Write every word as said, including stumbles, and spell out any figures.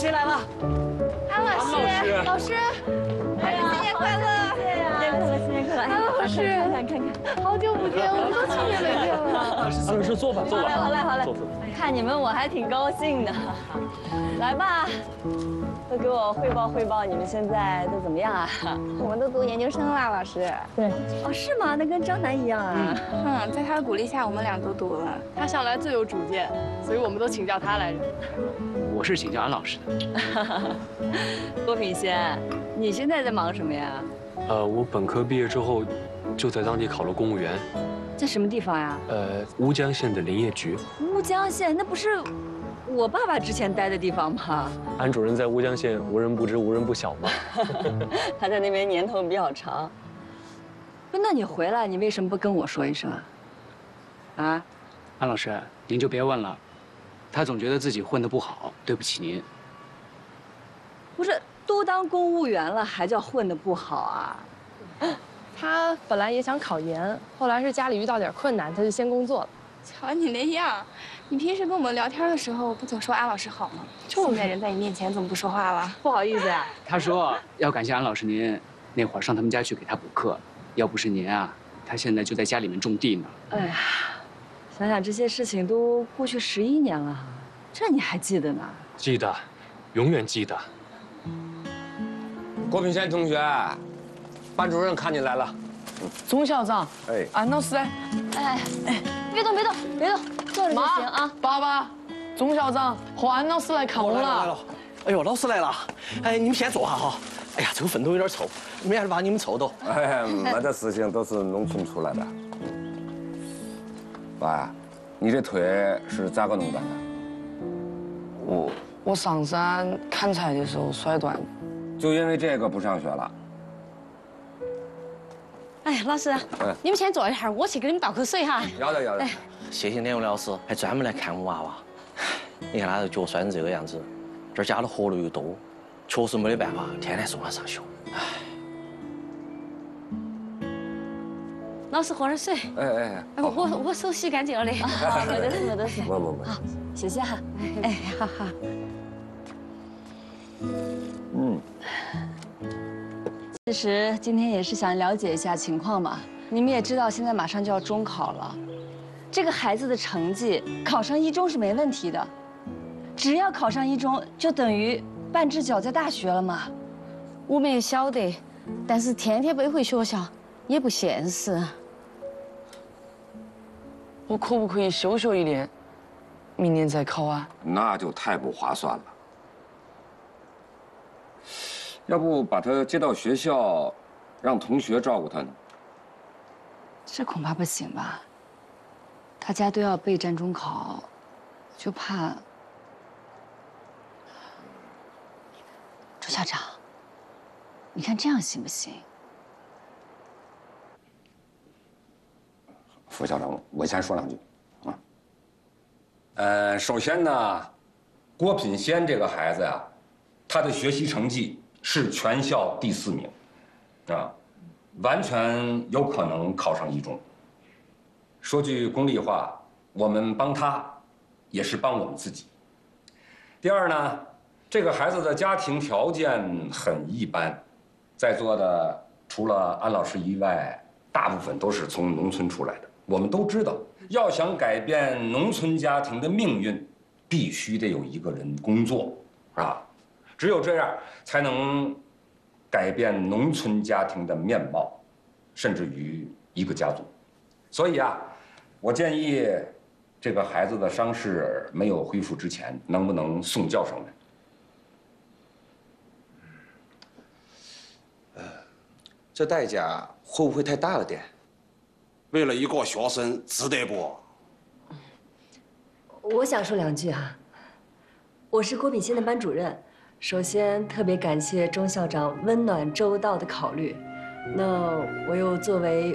师来了。 安老师，老师，哎呀，新年快乐！新年快乐，安老师，看看看，好久不见，我们都去年没见了。 安老师坐吧，坐吧。 好嘞，好嘞， 坐坐。 看你们我还挺高兴的。来吧，都给我汇报汇报，你们现在都怎么样啊？ 我们都读研究生了，老师。 对。哦，是吗？那跟张楠一样啊。 嗯，在他的鼓励下，我们俩都读了。 他向来最有主见，所以我们都请教他来着。 我是请教安老师的。 郭品仙，你现在在忙什么呀？ 呃，我本科毕业之后，就在当地考了公务员。 在什么地方呀？ 呃，乌江县的林业局。 乌江县，那不是我爸爸之前待的地方吗？ 安主任在乌江县无人不知、无人不晓嘛。 他在那边年头比较长。不，那你回来，你为什么不跟我说一声？啊？ 安老师，您就别问了，他总觉得自己混得不好，对不起您。 不是，都当公务员了，还叫混得不好啊？ 他本来也想考研，后来是家里遇到点困难，他就先工作了。 瞧你那样，你平时跟我们聊天的时候，不总说安老师好吗？现在人在你面前怎么不说话了？ 不好意思呀。 他说要感谢安老师您那会儿上他们家去给他补课，要不是您啊，他现在就在家里面种地呢。 哎呀，想想这些事情都过去十一年了，这你还记得呢？ 记得，永远记得。 郭品仙同学，班主任看你来了。 钟校长， 哎， 安老师， 哎哎，别动别动别动，坐着就行啊。 爸爸，钟校长和安老师来看我了。 来了，哎呦，老师来了。哎，你们先坐下哈。哎呀，这个粪桶有点臭，没事把你们臭到。 哎，没得事情，都是农村出来的。爸呀，你这腿是咋个弄断的？ 我我上山砍柴的时候摔断的。 就因为这个不上学了？ 哎，老师，你们先坐一会儿，我去给你们倒口水哈。 要得要得。 谢谢两位老师，还专门来看我娃娃。你看他这脚摔成这个样子，这儿家的活路又多，确实没得办法，天天送他上学。唉。 老师喝点水。 哎哎哎，我我手洗干净了的。 没得事没得事。 没没没。 好，谢谢哈。哎，好好。 嗯。 其实今天也是想了解一下情况嘛。你们也知道，现在马上就要中考了，这个孩子的成绩考上一中是没问题的，只要考上一中，就等于半只脚在大学了嘛。 我们也晓得，但是天天背回学校也不现实。 我可不可以休学一年，明年再考啊？ 那就太不划算了。要不把他接到学校，让同学照顾他呢？ 这恐怕不行吧？大家都要备战中考，就怕……周校长，你看这样行不行？ 副校长，我先说两句啊。呃，首先呢，郭品仙这个孩子呀，他的学习成绩是全校第四名，啊，完全有可能考上一中。说句功利话，我们帮他，也是帮我们自己。第二呢，这个孩子的家庭条件很一般，在座的除了安老师以外，大部分都是从农村出来的。我们都知道，要想改变农村家庭的命运，必须得有一个人工作，是吧？只有这样，才能改变农村家庭的面貌，甚至于一个家族。所以啊，我建议这个孩子的伤势没有恢复之前，能不能送教授们？ 呃，这代价会不会太大了点？为了一个学生，值得不？ 我想说两句哈。我是郭品仙的班主任，首先特别感谢钟校长温暖周到的考虑。那我又作为